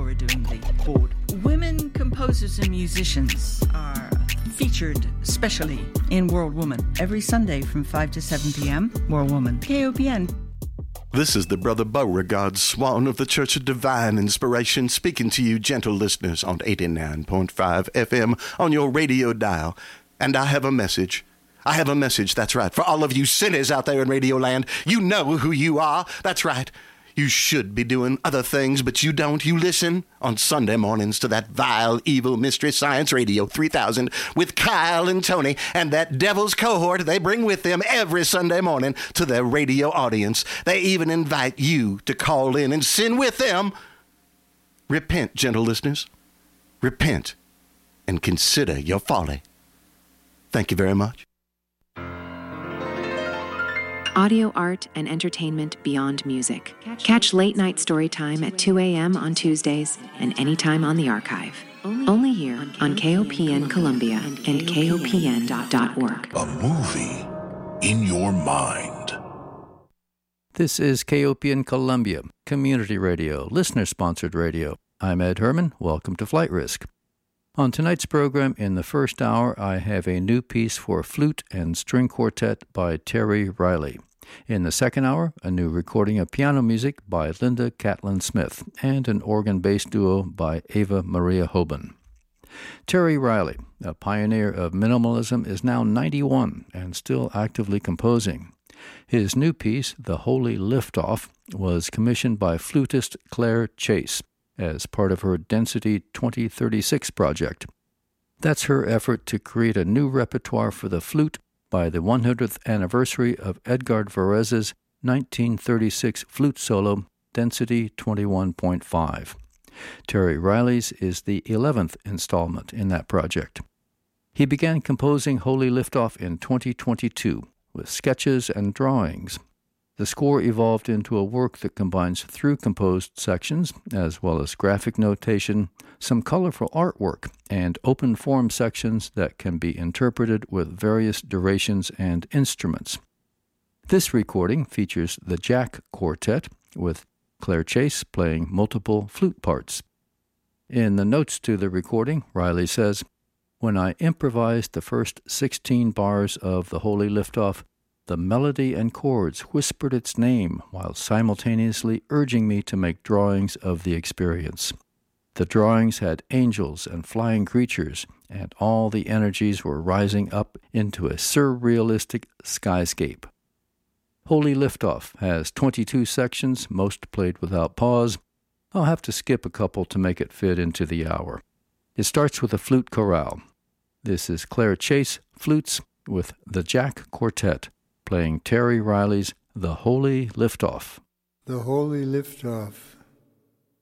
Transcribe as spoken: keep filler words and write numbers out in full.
we're doing the board. Women composers and musicians are featured specially in World Woman every Sunday from five to seven p.m. World Woman, K O P N. This is the Brother Beauregard Swan of the Church of Divine Inspiration speaking to you, gentle listeners, on eighty-nine point five F M on your radio dial. And I have a message. I have a message, that's right. For all of you sinners out there in Radio Land, you know who you are. That's right. You should be doing other things, but you don't. You listen on Sunday mornings to that vile, evil Mystery Science Radio three thousand with Kyle and Tony and that devil's cohort they bring with them every Sunday morning to their radio audience. They even invite you to call in and sin with them. Repent, gentle listeners. Repent and consider your folly. Thank you very much. Audio art and entertainment beyond music. Catch Late Night Storytime at two a.m. on Tuesdays and anytime on the archive. Only here on K O P N Columbia and K O P N dot org. A movie in your mind. This is K O P N Columbia, community radio, listener-sponsored radio. I'm Ed Herman. Welcome to Flight Risk. On tonight's program, in the first hour, I have a new piece for flute and string quartet by Terry Riley. In the second hour, a new recording of piano music by Linda Catlin Smith and an organ-bass duo by Ava Maria Hoban. Terry Riley, a pioneer of minimalism, is now ninety-one and still actively composing. His new piece, The Holy Liftoff, was commissioned by flutist Claire Chase as part of her Density twenty thirty-six project. That's her effort to create a new repertoire for the flute by the one hundredth anniversary of Edgar Varèse's nineteen thirty-six flute solo, Density twenty-one point five. Terry Riley's is the eleventh installment in that project. He began composing Holy Liftoff in twenty twenty-two with sketches and drawings. The score evolved into a work that combines through-composed sections, as well as graphic notation, some colorful artwork, and open-form sections that can be interpreted with various durations and instruments. This recording features the Jack Quartet, with Claire Chase playing multiple flute parts. In the notes to the recording, Riley says, "When I improvised the first sixteen bars of The Holy Liftoff, the melody and chords whispered its name while simultaneously urging me to make drawings of the experience. The drawings had angels and flying creatures, and all the energies were rising up into a surrealistic skyscape." Holy Liftoff has twenty-two sections, most played without pause. I'll have to skip a couple to make it fit into the hour. It starts with a flute chorale. This is Claire Chase, flutes, with the Jack Quartet, playing Terry Riley's The Holy Liftoff. The Holy Liftoff.